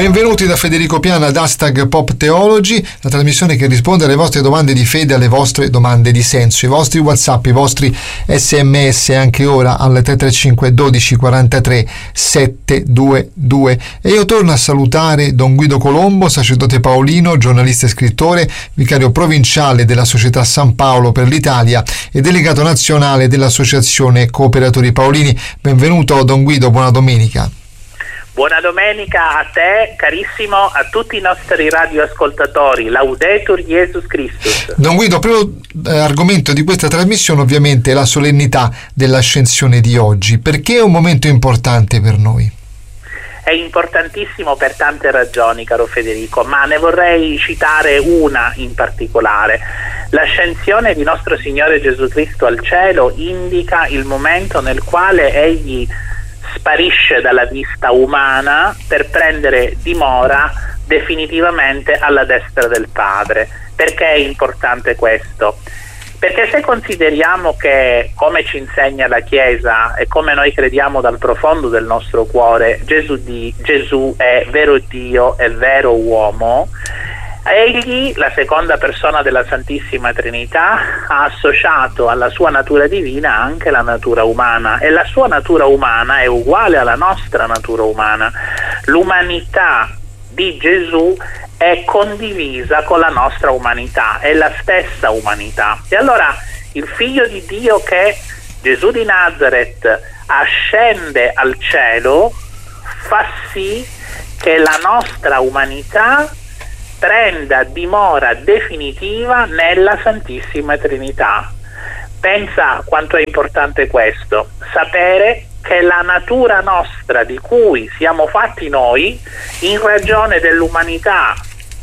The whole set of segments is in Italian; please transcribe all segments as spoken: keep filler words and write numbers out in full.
Benvenuti da Federico Piana ad Hashtag Pop Theology, la trasmissione che risponde alle vostre domande di fede, alle vostre domande di senso, i vostri WhatsApp, i vostri sms anche ora al tre tre cinque dodici quarantatré settecentoventidue. E io torno a salutare Don Guido Colombo, sacerdote paolino, giornalista e scrittore, vicario provinciale della Società San Paolo per l'Italia e delegato nazionale dell'Associazione Cooperatori Paolini. Benvenuto Don Guido, buona domenica. Buona domenica a te, carissimo, a tutti i nostri radioascoltatori. Laudetur Jesus Christus. Don Guido, primo eh, argomento di questa trasmissione ovviamente è la solennità dell'ascensione di oggi. Perché è un momento importante per noi? È importantissimo per tante ragioni, caro Federico, ma ne vorrei citare una in particolare. L'ascensione di nostro Signore Gesù Cristo al cielo indica il momento nel quale Egli sparisce dalla vista umana per prendere dimora definitivamente alla destra del Padre. Perché è importante questo? Perché se consideriamo che, come ci insegna la Chiesa e come noi crediamo dal profondo del nostro cuore, Gesù, di, Gesù è vero Dio e vero uomo, egli, la seconda persona della Santissima Trinità, ha associato alla sua natura divina anche la natura umana, e la sua natura umana è uguale alla nostra natura umana. L'umanità di Gesù è condivisa con la nostra umanità, è la stessa umanità. E allora il Figlio di Dio, che Gesù di Nazareth ascende al cielo, fa sì che la nostra umanità prenda dimora definitiva nella Santissima Trinità. Pensa quanto è importante questo, sapere che la natura nostra di cui siamo fatti noi, in ragione dell'umanità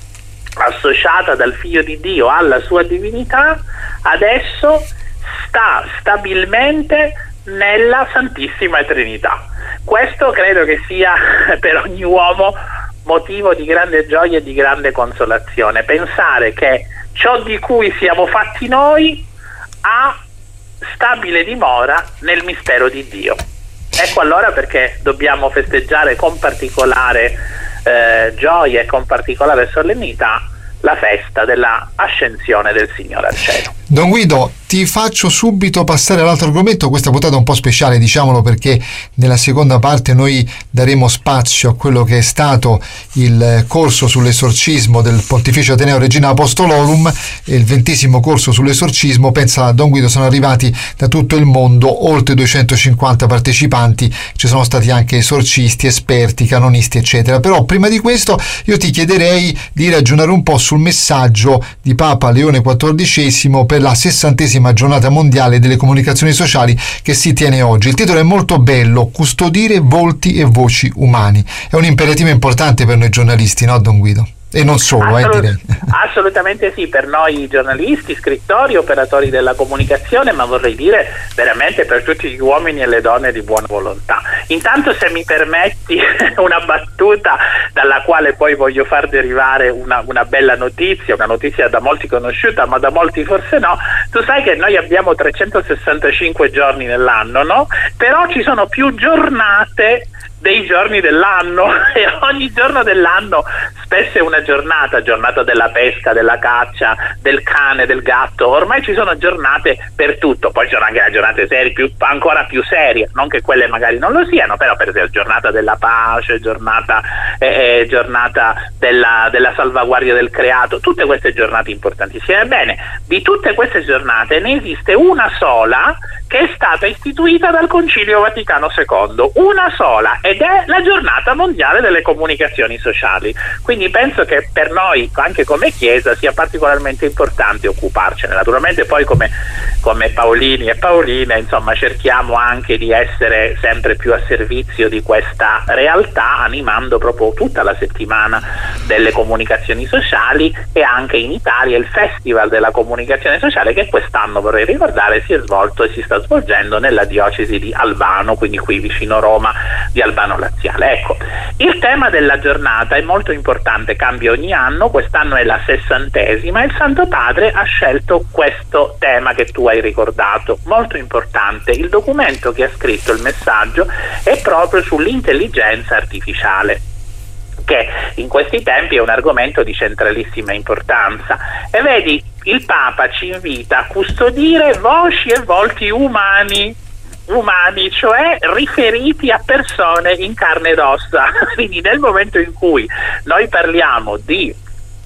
associata dal Figlio di Dio alla sua divinità, adesso sta stabilmente nella Santissima Trinità. Questo credo che sia per ogni uomo motivo di grande gioia e di grande consolazione, pensare che ciò di cui siamo fatti noi ha stabile dimora nel mistero di Dio. Ecco allora perché dobbiamo festeggiare con particolare eh, gioia e con particolare solennità la festa della ascensione del Signore al cielo. Don Guido, ti faccio subito passare all'altro argomento. Questa puntata è un po' speciale, diciamolo, perché nella seconda parte noi daremo spazio a quello che è stato il corso sull'esorcismo del Pontificio Ateneo Regina Apostolorum, e il ventesimo corso sull'esorcismo. Pensa, Don Guido, sono arrivati da tutto il mondo oltre duecentocinquanta partecipanti, ci sono stati anche esorcisti, esperti, canonisti, eccetera. Però prima di questo io ti chiederei di ragionare un po' sul messaggio di Papa Leone quattordicesimo per la sessantesima giornata mondiale delle comunicazioni sociali che si tiene oggi. Il titolo è molto bello: custodire volti e voci umani. È un imperativo importante per noi giornalisti, no, Don Guido? E non solo, Assolut- eh, direi. Assolutamente sì, per noi giornalisti, scrittori, operatori della comunicazione, ma vorrei dire veramente per tutti gli uomini e le donne di buona volontà. Intanto, se mi permetti una battuta dalla quale poi voglio far derivare una, una bella notizia, una notizia da molti conosciuta, ma da molti forse no. Tu sai che noi abbiamo trecentosessantacinque giorni nell'anno, no? Però ci sono più giornate dei giorni dell'anno, e ogni giorno dell'anno spesso è una giornata, giornata della pesca, della caccia, del cane, del gatto. Ormai ci sono giornate per tutto. Poi ci sono anche le giornate serie, più, ancora più serie, non che quelle magari non lo siano, però per esempio giornata della pace, giornata, eh, giornata della, della salvaguardia del creato, tutte queste giornate importantissime. Bene, di tutte queste giornate ne esiste una sola che è stata istituita dal Concilio Vaticano secondo, una sola, ed è la giornata mondiale delle comunicazioni sociali. Quindi penso che per noi, anche come Chiesa, sia particolarmente importante occuparcene. Naturalmente poi come, come Paolini e Paoline, insomma, cerchiamo anche di essere sempre più a servizio di questa realtà, animando proprio tutta la settimana delle comunicazioni sociali, e anche in Italia il Festival della Comunicazione Sociale, che quest'anno, vorrei ricordare, si è svolto e si sta svolgendo nella diocesi di Albano, quindi qui vicino Roma, di Albano Laziale. Ecco, il tema della giornata è molto importante, cambia ogni anno, quest'anno è la sessantesima, e il Santo Padre ha scelto questo tema che tu hai ricordato, molto importante. Il documento che ha scritto il messaggio è proprio sull'intelligenza artificiale. che in questi tempi è un argomento di centralissima importanza. E vedi, il Papa ci invita a custodire voci e volti umani, umani, cioè riferiti a persone in carne ed ossa. Quindi nel momento in cui noi parliamo di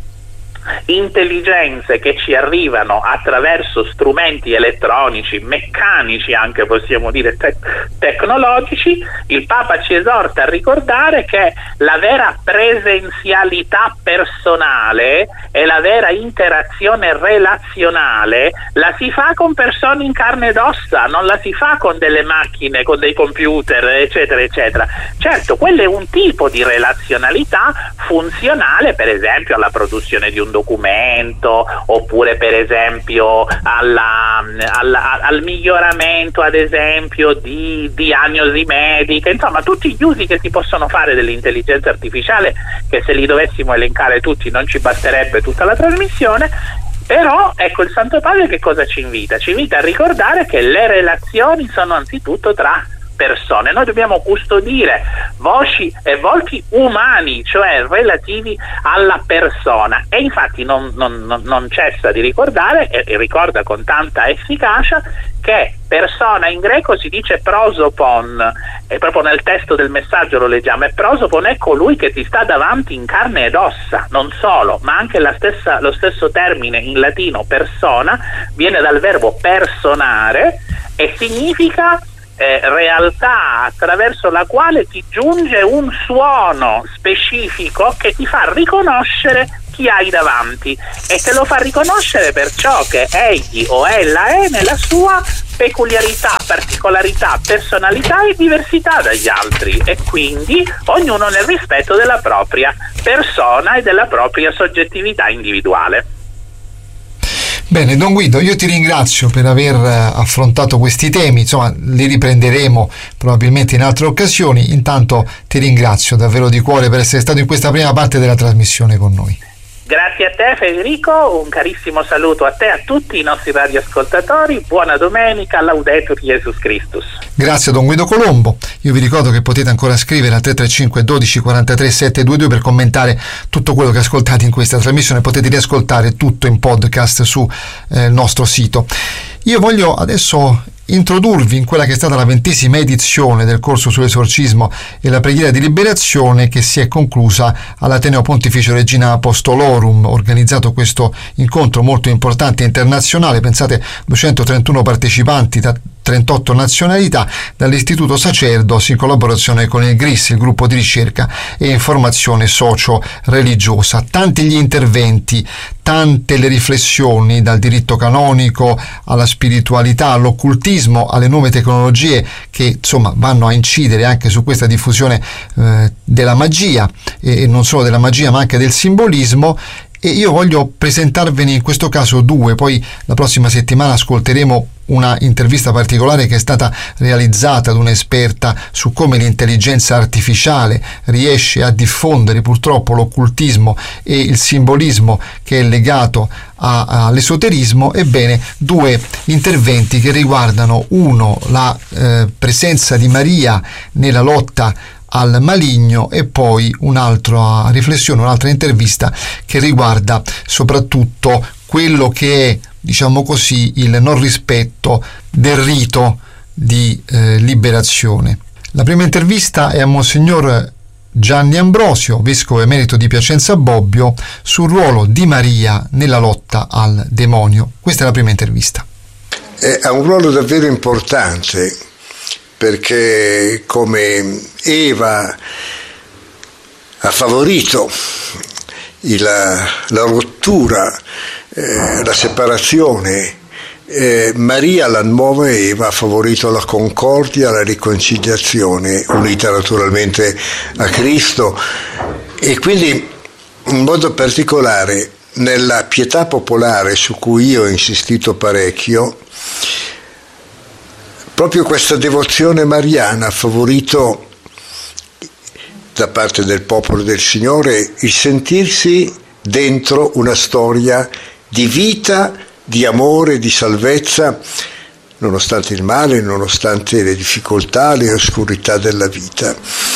intelligenze che ci arrivano attraverso strumenti elettronici, meccanici anche, possiamo dire te- tecnologici, il Papa ci esorta a ricordare che la vera presenzialità personale e la vera interazione relazionale la si fa con persone in carne ed ossa, non la si fa con delle macchine, con dei computer, eccetera eccetera. Certo, quello è un tipo di relazionalità funzionale, per esempio alla produzione di un documento, oppure per esempio alla, alla, al miglioramento ad esempio di diagnosi mediche, insomma tutti gli usi che si possono fare dell'intelligenza artificiale, che se li dovessimo elencare tutti non ci basterebbe tutta la trasmissione. Però ecco, il Santo Padre che cosa ci invita? Ci invita a ricordare che le relazioni sono anzitutto tra persone. Noi dobbiamo custodire voci e volti umani, cioè relativi alla persona, e infatti non, non, non cessa di ricordare, e, e ricorda con tanta efficacia, che persona in greco si dice prosopon, e proprio nel testo del messaggio lo leggiamo, e prosopon è colui che ti sta davanti in carne ed ossa. Non solo, ma anche la stessa, lo stesso termine in latino persona viene dal verbo personare e significa Eh, realtà attraverso la quale ti giunge un suono specifico che ti fa riconoscere chi hai davanti, e te lo fa riconoscere per ciò che egli o ella è nella sua peculiarità, particolarità, personalità e diversità dagli altri, e quindi ognuno nel rispetto della propria persona e della propria soggettività individuale. Bene, Don Guido, io ti ringrazio per aver affrontato questi temi, insomma li riprenderemo probabilmente in altre occasioni. Intanto ti ringrazio davvero di cuore per essere stato in questa prima parte della trasmissione con noi. Grazie a te Federico, un carissimo saluto a te e a tutti i nostri radioascoltatori, buona domenica, Laudetur Jesus Christus. Grazie a Don Guido Colombo. Io vi ricordo che potete ancora scrivere al tre tre cinque dodici quarantatré settecentoventidue per commentare tutto quello che ascoltate in questa trasmissione. Potete riascoltare tutto in podcast sul eh, nostro sito. Io voglio adesso introdurvi in quella che è stata la ventesima edizione del corso sull'esorcismo e la preghiera di liberazione, che si è conclusa all'Ateneo Pontificio Regina Apostolorum. Organizzato questo incontro molto importante internazionale, pensate duecentotrentuno partecipanti da trentotto nazionalità, dall'Istituto Sacerdos in collaborazione con il G R I S, il gruppo di ricerca e informazione socio-religiosa. Tanti gli interventi, tante le riflessioni, dal diritto canonico alla spiritualità, all'occultismo, alle nuove tecnologie che insomma vanno a incidere anche su questa diffusione eh, della magia, e non solo della magia ma anche del simbolismo. E io voglio presentarvene in questo caso due, poi la prossima settimana ascolteremo una intervista particolare che è stata realizzata ad un'esperta su come l'intelligenza artificiale riesce a diffondere purtroppo l'occultismo e il simbolismo che è legato a, all'esoterismo. Ebbene, due interventi che riguardano uno la eh, presenza di Maria nella lotta al maligno, e poi un'altra riflessione, un'altra intervista che riguarda soprattutto quello che è, diciamo così, il non rispetto del rito di eh, liberazione. La prima intervista è a Monsignor Gianni Ambrosio, vescovo emerito di Piacenza Bobbio, sul ruolo di Maria nella lotta al demonio. Questa è la prima intervista. Ha un ruolo davvero importante, perché come Eva ha favorito il, la rottura, eh, la separazione, eh, Maria, la nuova Eva, ha favorito la concordia, la riconciliazione, unita naturalmente a Cristo. E quindi in modo particolare nella pietà popolare, su cui io ho insistito parecchio, proprio questa devozione mariana ha favorito da parte del popolo del Signore il sentirsi dentro una storia di vita, di amore, di salvezza, nonostante il male, nonostante le difficoltà, le oscurità della vita.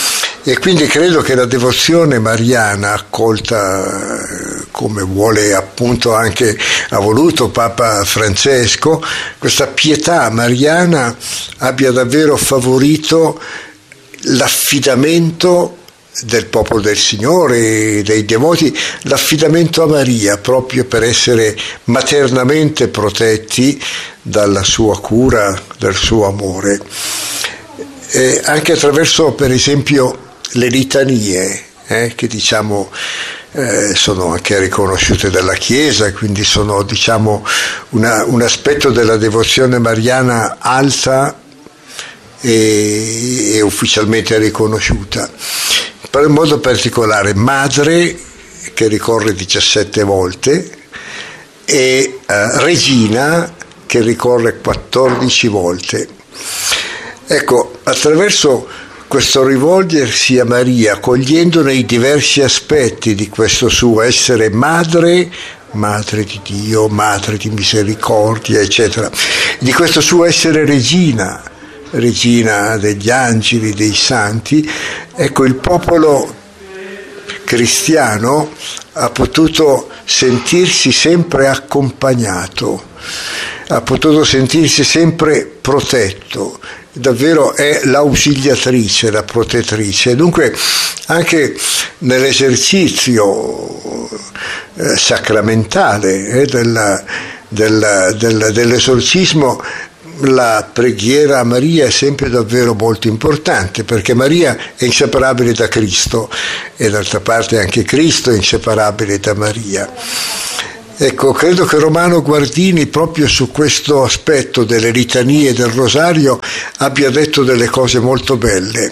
E quindi credo che la devozione mariana, accolta come vuole appunto anche ha voluto Papa Francesco, questa pietà mariana abbia davvero favorito l'affidamento del popolo del Signore, dei devoti, l'affidamento a Maria, proprio per essere maternamente protetti dalla sua cura, dal suo amore. E anche attraverso, per esempio, le litanie, eh, che diciamo eh, sono anche riconosciute dalla Chiesa, quindi sono, diciamo, una, un aspetto della devozione mariana alta e, e ufficialmente riconosciuta. In modo particolare madre, che ricorre diciassette volte, e eh, regina, che ricorre quattordici volte. Ecco, attraverso questo rivolgersi a Maria, cogliendone i diversi aspetti di questo suo essere madre, madre di Dio, madre di misericordia, eccetera, di questo suo essere regina, regina degli angeli, dei santi, ecco, il popolo cristiano ha potuto sentirsi sempre accompagnato, ha potuto sentirsi sempre protetto, davvero è l'ausiliatrice, la protettrice. Dunque anche nell'esercizio eh, sacramentale eh, della, della, della, dell'esorcismo, la preghiera a Maria è sempre davvero molto importante, perché Maria è inseparabile da Cristo e d'altra parte anche Cristo è inseparabile da Maria. Ecco, credo che Romano Guardini proprio su questo aspetto delle litanie del rosario abbia detto delle cose molto belle.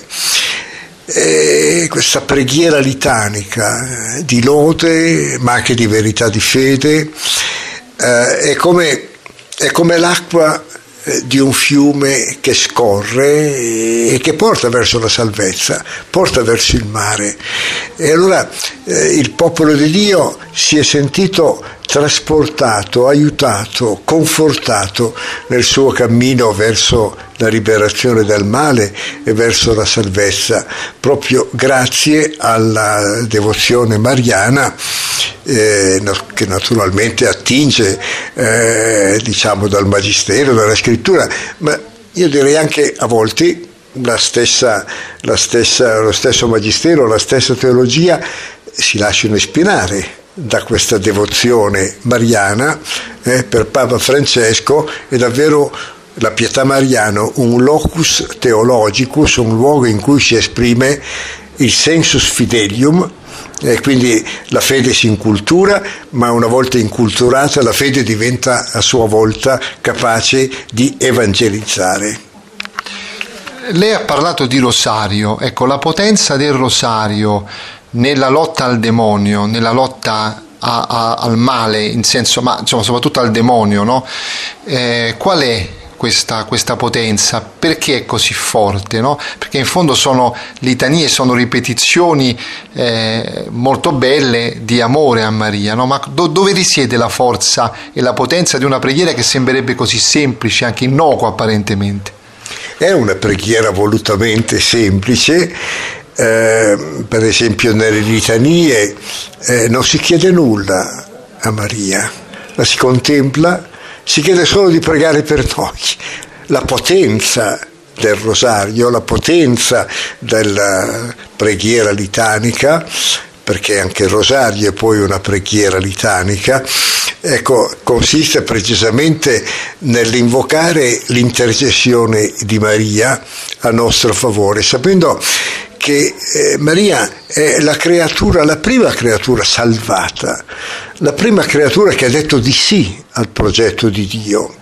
E questa preghiera litanica di lode, ma anche di verità di fede, eh, è come, è come l'acqua di un fiume che scorre e che porta verso la salvezza, porta verso il mare. E allora eh, il popolo di Dio si è sentito trasportato, aiutato, confortato nel suo cammino verso la liberazione dal male e verso la salvezza, proprio grazie alla devozione mariana, eh, che naturalmente attinge eh, diciamo dal magistero, dalla scrittura, ma io direi anche a volte la stessa, la stessa, lo stesso magistero, la stessa teologia si lasciano ispirare da questa devozione mariana. eh, per Papa Francesco è davvero la pietà mariana un locus theologicus, un luogo in cui si esprime il sensus fidelium, e quindi la fede si incultura, ma una volta inculturata la fede diventa a sua volta capace di evangelizzare. Lei ha parlato di rosario, ecco, la potenza del rosario nella lotta al demonio, nella lotta a, a, al male, in senso, ma insomma soprattutto al demonio, no? Eh, qual è questa, questa potenza? Perché è così forte, no? Perché in fondo sono litanie, sono ripetizioni eh, molto belle di amore a Maria, no? Ma do, dove risiede la forza e la potenza di una preghiera che sembrerebbe così semplice, anche innocua apparentemente? È una preghiera volutamente semplice. Eh, per esempio nelle litanie eh, non si chiede nulla a Maria, la si contempla, si chiede solo di pregare per noi. La potenza del rosario, la potenza della preghiera litanica, perché anche il rosario è poi una preghiera litanica, ecco, consiste precisamente nell'invocare l'intercessione di Maria a nostro favore, sapendo che eh, Maria è la creatura, la prima creatura salvata, la prima creatura che ha detto di sì al progetto di Dio.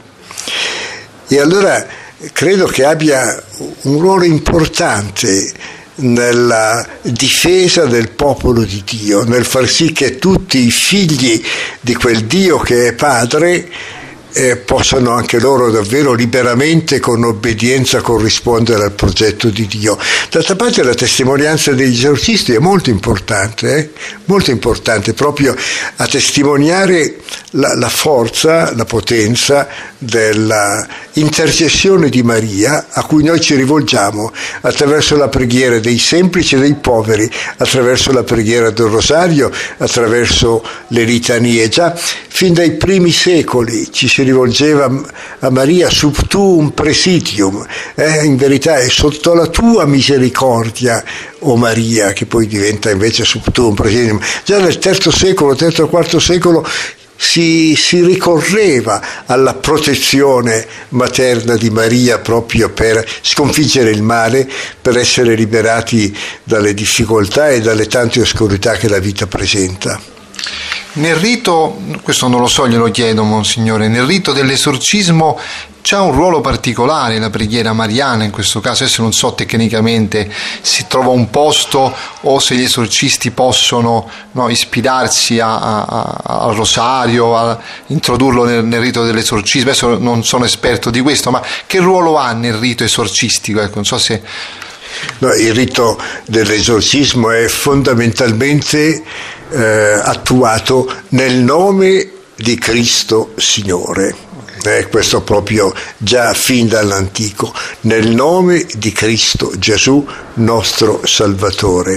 E allora credo che abbia un ruolo importante nella difesa del popolo di Dio, nel far sì che tutti i figli di quel Dio che è Padre eh, possano anche loro davvero liberamente, con obbedienza, corrispondere al progetto di Dio. D'altra parte la testimonianza degli esorcisti è molto importante, eh? molto importante, proprio a testimoniare la, la forza, la potenza della intercessione di Maria, a cui noi ci rivolgiamo attraverso la preghiera dei semplici e dei poveri, attraverso la preghiera del rosario, attraverso le litanie. Già fin dai primi secoli ci si rivolgeva a Maria: sub tuum praesitium, eh, in verità è sotto la tua misericordia, o Maria, che poi diventa invece sub tuum praesitium. Già nel terzo secolo, terzo o quarto secolo Si, si ricorreva alla protezione materna di Maria proprio per sconfiggere il male, per essere liberati dalle difficoltà e dalle tante oscurità che la vita presenta. Nel rito, questo non lo so, glielo chiedo, Monsignore, nel rito dell'esorcismo c'ha un ruolo particolare la preghiera mariana in questo caso? Adesso non so tecnicamente si trova un posto o se gli esorcisti possono, no, ispirarsi a, a, a, al rosario, a introdurlo nel, nel rito dell'esorcismo. Adesso non sono esperto di questo, ma che ruolo ha nel rito esorcistico? Ecco, non so se... No, il rito dell'esorcismo è fondamentalmente eh, attuato nel nome di Cristo Signore. Eh, questo proprio già fin dall'antico, nel nome di Cristo Gesù nostro Salvatore.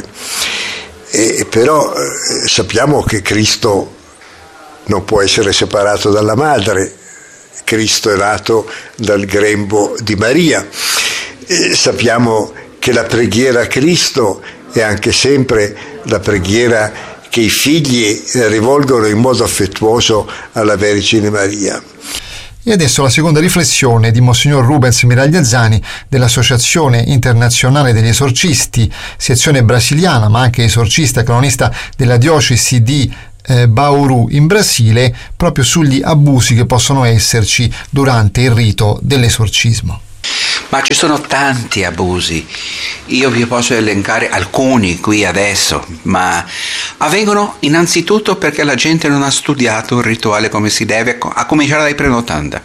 E però eh, sappiamo che Cristo non può essere separato dalla madre, Cristo è nato dal grembo di Maria. E sappiamo che la preghiera a Cristo è anche sempre la preghiera che i figli rivolgono in modo affettuoso alla Vergine Maria. E adesso la seconda riflessione di Monsignor Rubens Miragliazzani dell'Associazione Internazionale degli Esorcisti, sezione brasiliana, ma anche esorcista e canonista della diocesi di eh, Bauru in Brasile, proprio sugli abusi che possono esserci durante il rito dell'esorcismo. Ma ci sono tanti abusi, io vi posso elencare alcuni qui adesso, ma avvengono innanzitutto perché la gente non ha studiato il rituale come si deve, a cominciare dai prenotanda.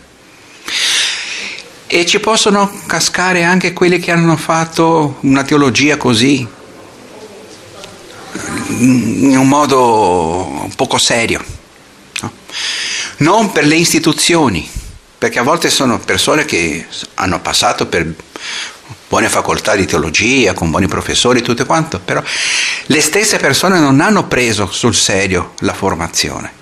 E ci possono cascare anche quelli che hanno fatto una teologia così, in un modo poco serio, no? Non per le istituzioni, perché a volte sono persone che hanno passato per buone facoltà di teologia, con buoni professori, tutto quanto, però le stesse persone non hanno preso sul serio la formazione.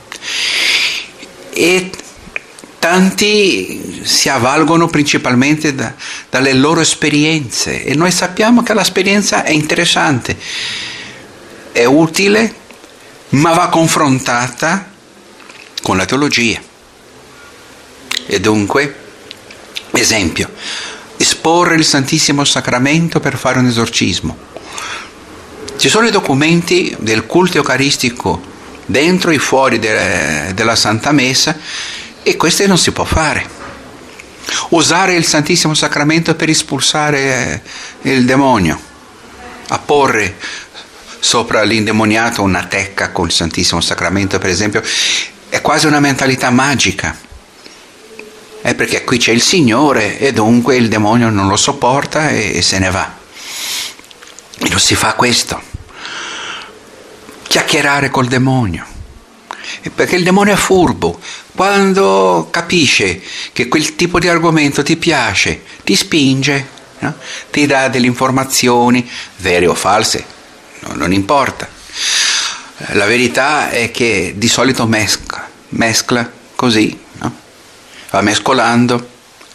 E tanti si avvalgono principalmente da, dalle loro esperienze, e noi sappiamo che l'esperienza è interessante, è utile, ma va confrontata con la teologia. E dunque, esempio, esporre il Santissimo Sacramento per fare un esorcismo. Ci sono i documenti del culto eucaristico dentro e fuori de- della Santa Messa, e questo non si può fare. Usare il Santissimo Sacramento per espulsare il demonio, apporre sopra l'indemoniato una tecca con il Santissimo Sacramento, per esempio, è quasi una mentalità magica. È perché qui c'è il Signore e dunque il demonio non lo sopporta e, e se ne va. E non si fa questo. Chiacchierare col demonio. E perché il demonio è furbo. Quando capisce che quel tipo di argomento ti piace, ti spinge, no? Ti dà delle informazioni, vere o false, no, non importa. La verità è che di solito mescla, mescla così, no? Va mescolando,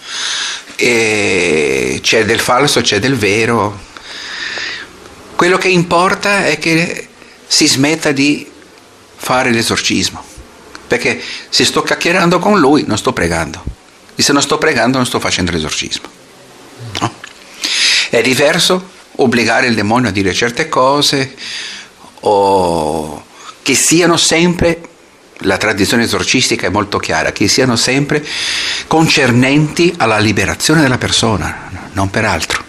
e c'è del falso, c'è del vero. Quello che importa è che si smetta di fare l'esorcismo, perché se sto chiacchierando con lui non sto pregando, e se non sto pregando non sto facendo l'esorcismo, no? È diverso obbligare il demonio a dire certe cose, o che siano sempre, la tradizione esorcistica è molto chiara, che siano sempre concernenti alla liberazione della persona, non per altro.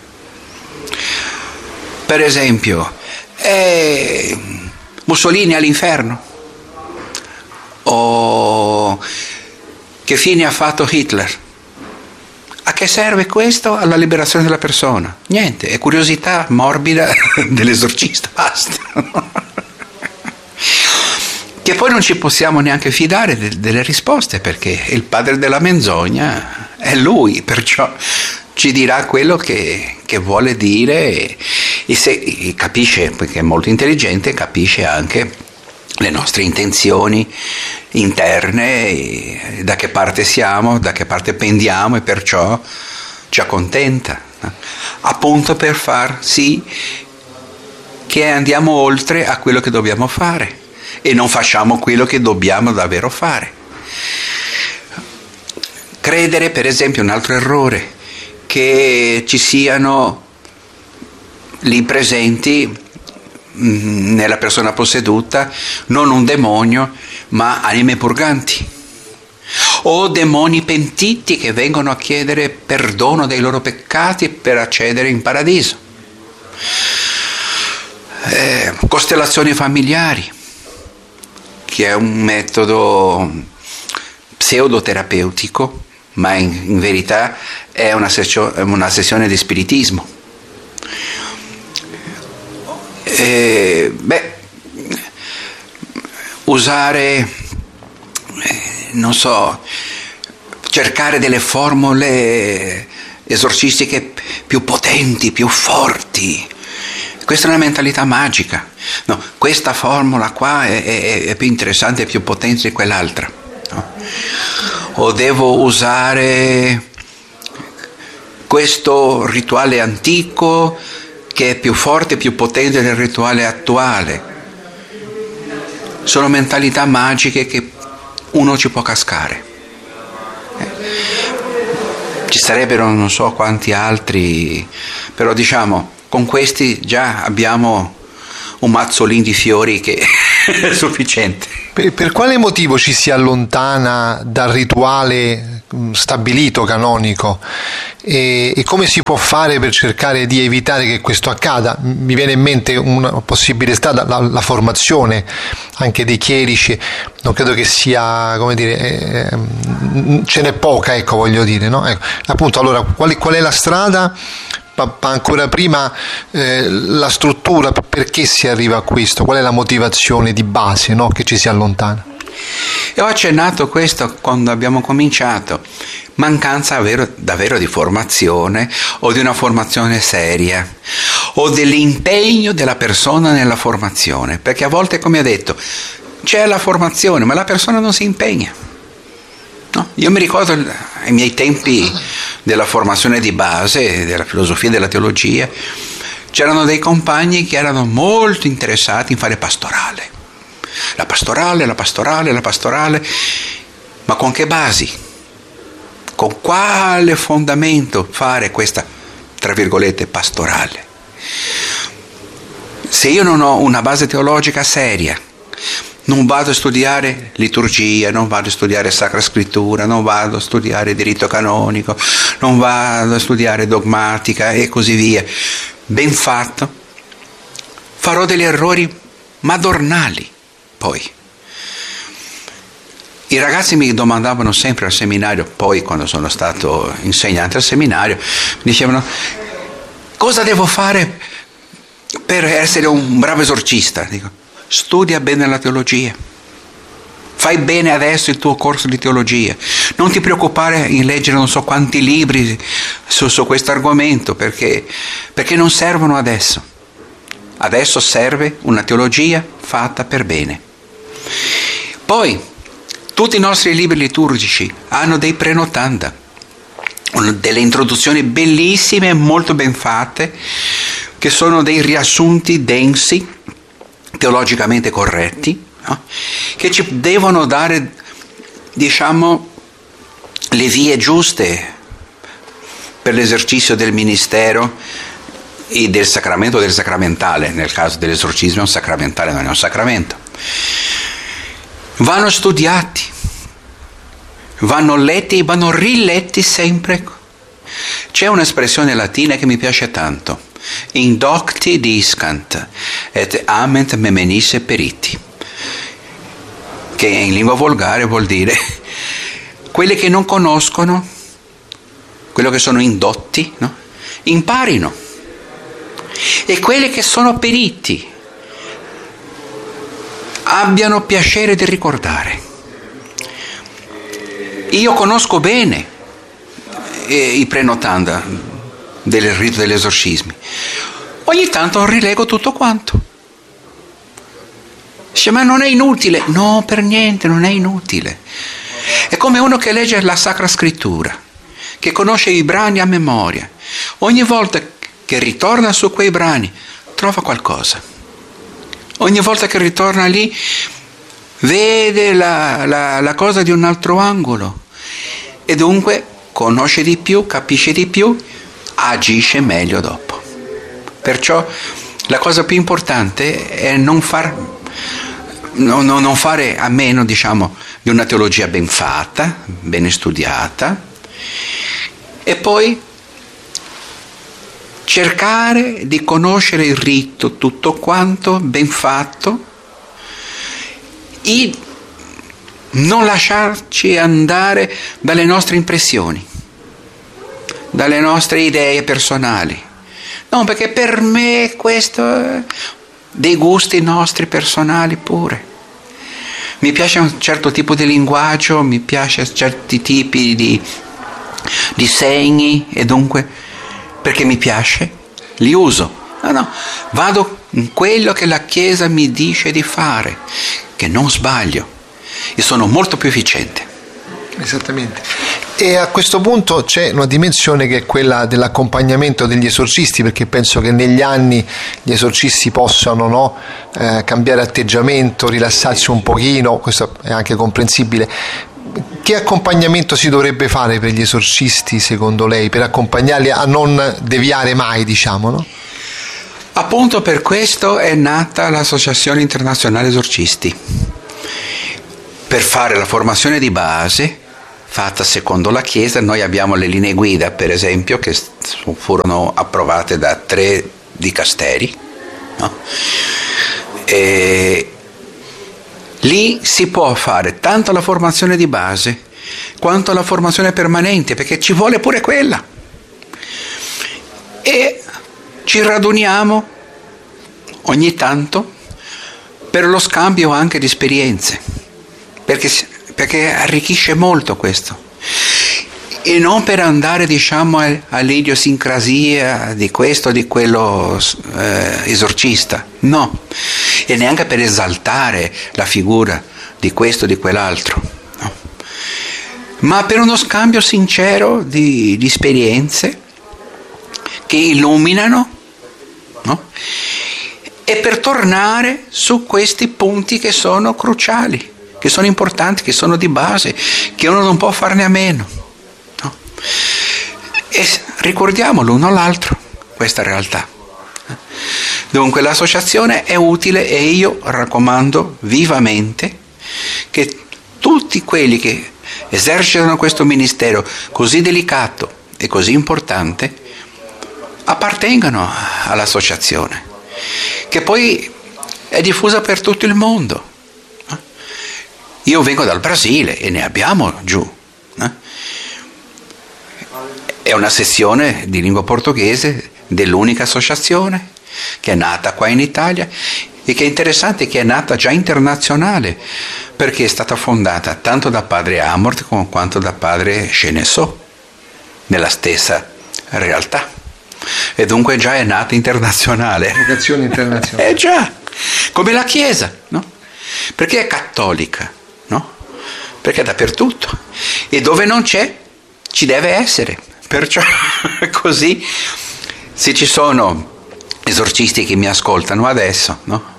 Per esempio, è Mussolini all'inferno? O che fine ha fatto Hitler? A che serve questo? Alla liberazione della persona? Niente, è curiosità morbida dell'esorcista, basta. Che poi non ci possiamo neanche fidare de- delle risposte, perché il padre della menzogna è lui, perciò ci dirà quello che, che vuole dire e, e se e capisce, perché è molto intelligente, capisce anche le nostre intenzioni interne, e da che parte siamo, da che parte pendiamo, e perciò ci accontenta, no? Appunto per far sì che andiamo oltre a quello che dobbiamo fare e non facciamo quello che dobbiamo davvero fare. Credere, per esempio, un altro errore, che ci siano lì presenti nella persona posseduta non un demonio ma anime purganti o demoni pentiti che vengono a chiedere perdono dei loro peccati per accedere in paradiso, eh, costellazioni familiari, che è un metodo pseudoterapeutico ma in, in verità è una, sessio, una sessione di spiritismo. Eh, beh, usare, eh, non so, cercare delle formule esorcistiche più potenti, più forti. Questa è una mentalità magica. No, questa formula qua è, è, è più interessante e più potente di quell'altra. No? O devo usare questo rituale antico che è più forte e più potente del rituale attuale. Sono mentalità magiche che uno ci può cascare. Eh. Ci sarebbero non so quanti altri, però diciamo, con questi già abbiamo un mazzolino di fiori che è sufficiente. Per, per quale motivo ci si allontana dal rituale stabilito, canonico, e, e come si può fare per cercare di evitare che questo accada? Mi viene in mente una possibile strada, la, la formazione anche dei chierici. Non credo che sia, come dire, eh, ce n'è poca, ecco, voglio dire, no? Ecco, appunto, allora, qual, qual è la strada? Ma ancora prima eh, la struttura, perché si arriva a questo? Qual è la motivazione di base, no, che ci si allontana? E ho accennato questo quando abbiamo cominciato, mancanza davvero, davvero di formazione o di una formazione seria o dell'impegno della persona nella formazione, perché a volte, come ho detto, c'è la formazione ma la persona non si impegna. No? Io mi ricordo ai miei tempi della formazione di base, della filosofia e della teologia, c'erano dei compagni che erano molto interessati in fare pastorale. La pastorale, la pastorale, la pastorale, ma con che basi? Con quale fondamento fare questa, tra virgolette, pastorale? Se io non ho una base teologica seria, non vado a studiare liturgia, non vado a studiare Sacra Scrittura, non vado a studiare diritto canonico, non vado a studiare dogmatica e così via, ben fatto, farò degli errori madornali. Poi i ragazzi mi domandavano sempre al seminario, poi quando sono stato insegnante al seminario, mi dicevano: cosa devo fare per essere un bravo esorcista? Dico: studia bene la teologia, fai bene adesso il tuo corso di teologia, non ti preoccupare in leggere non so quanti libri su, su questo argomento, perché, perché non servono adesso. Adesso serve una teologia fatta per bene. Poi tutti i nostri libri liturgici hanno dei prenotanda, delle introduzioni bellissime e molto ben fatte, che sono dei riassunti densi, teologicamente corretti, no? Che ci devono dare, diciamo, le vie giuste per l'esercizio del ministero e del sacramento o del sacramentale. Nel caso dell'esorcismo è un sacramentale, non è un sacramento. Vanno studiati, vanno letti e vanno riletti sempre. C'è un'espressione latina che mi piace tanto: indocti discant et ament memenisse periti, che in lingua volgare vuol dire quelli che non conoscono, quelli che sono indotti, no? Imparino, e quelli che sono periti abbiano piacere di ricordare. Io conosco bene eh, i prenotanda del rito degli esorcismi. Ogni tanto rilego tutto quanto. Dice, ma non è inutile? No, per niente, non è inutile. È come uno che legge la Sacra Scrittura, che conosce i brani a memoria. Ogni volta che ritorna su quei brani, trova qualcosa. Ogni volta che ritorna lì, vede la, la, la cosa di un altro angolo. E dunque conosce di più, capisce di più, agisce meglio dopo. Perciò la cosa più importante è non, far, no, no, non fare a meno, diciamo, di una teologia ben fatta, ben studiata, e poi cercare di conoscere il rito tutto quanto ben fatto e non lasciarci andare dalle nostre impressioni, dalle nostre idee personali. No, perché per me questo è dei gusti nostri personali pure. Mi piace un certo tipo di linguaggio, mi piace certi tipi di, di segni, e dunque, perché mi piace, li uso. No, no, vado in quello che la Chiesa mi dice di fare, che non sbaglio, e sono molto più efficiente. Esattamente. E a questo punto c'è una dimensione che è quella dell'accompagnamento degli esorcisti, perché penso che negli anni gli esorcisti possano, no, eh, cambiare atteggiamento, rilassarsi un pochino, questo è anche comprensibile. Che accompagnamento si dovrebbe fare per gli esorcisti, secondo lei, per accompagnarli a non deviare mai, diciamo, no? Appunto per questo è nata l'Associazione Internazionale Esorcisti, per fare la formazione di base fatta secondo la Chiesa. Noi abbiamo le linee guida, per esempio, che furono approvate da tre dicasteri, no? E lì si può fare tanto la formazione di base quanto la formazione permanente, perché ci vuole pure quella. E ci raduniamo ogni tanto per lo scambio anche di esperienze, perché, perché arricchisce molto questo. E non per andare, diciamo, all'idiosincrasia di questo o di quello eh, esorcista, no, e neanche per esaltare la figura di questo o di quell'altro, no, ma per uno scambio sincero di, di esperienze che illuminano, no? E per tornare su questi punti che sono cruciali, che sono importanti, che sono di base, che uno non può farne a meno, no? E ricordiamo l'uno all'altro questa realtà. Dunque l'associazione è utile, e io raccomando vivamente che tutti quelli che esercitano questo ministero così delicato e così importante appartengano all'associazione, che poi è diffusa per tutto il mondo. Io vengo dal Brasile e ne abbiamo giù. È una sezione di lingua portoghese dell'unica associazione che è nata qua in Italia, e che è interessante che è nata già internazionale, perché è stata fondata tanto da padre Amort quanto da padre Chenesot nella stessa realtà, e dunque già è nata internazionale. Vocazione internazionale. Eh già, come la Chiesa, no? Perché è cattolica, no? Perché è dappertutto, e dove non c'è ci deve essere. Perciò così, se ci sono esorcisti che mi ascoltano adesso, no?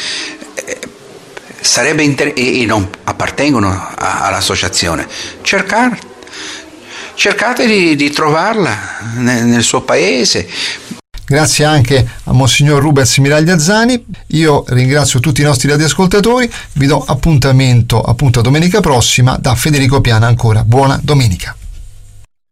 Sarebbe inter- e, e non appartengono a, all'associazione, cercare, cercate di, di trovarla nel, nel suo paese. Grazie anche a Monsignor Rubens Miragliazzani. Io ringrazio tutti i nostri radioascoltatori, vi do appuntamento appunto a domenica prossima. Da Federico Piana ancora buona domenica.